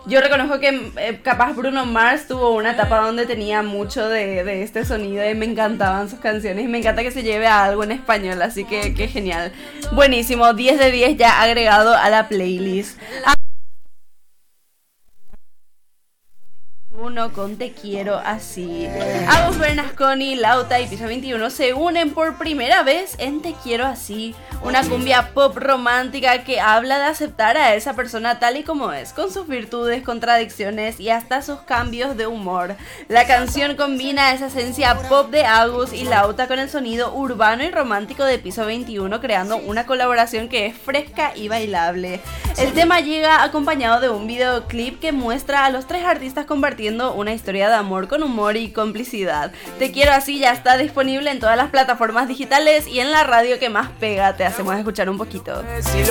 Yo reconozco que capaz Bruno Mars tuvo una etapa donde tenía mucho de este sonido y me encantaban sus canciones y me encanta que se lleve a algo en español, así que genial. Buenísimo, 10 de 10 ya agregado a la playlist. Uno con Te Quiero Así. Agus Bernasconi, Lauta y Piso 21 se unen por primera vez en Te Quiero Así, una cumbia pop romántica que habla de aceptar a esa persona tal y como es, con sus virtudes, contradicciones y hasta sus cambios de humor. La canción combina esa esencia pop de Agus y Lauta con el sonido urbano y romántico de Piso 21, creando una colaboración que es fresca y bailable. El tema llega acompañado de un videoclip que muestra a los tres artistas compartiendo una historia de amor con humor y complicidad. Te Quiero Así ya está disponible en todas las plataformas digitales y en la radio que más pega te hacemos escuchar un poquito.